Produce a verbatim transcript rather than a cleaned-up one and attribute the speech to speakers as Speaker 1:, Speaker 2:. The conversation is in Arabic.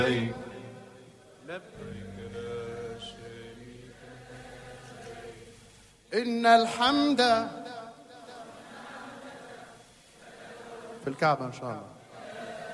Speaker 1: لبيك
Speaker 2: لا شريك لك.
Speaker 3: إن الحمد في الكعبة إن شاء الله.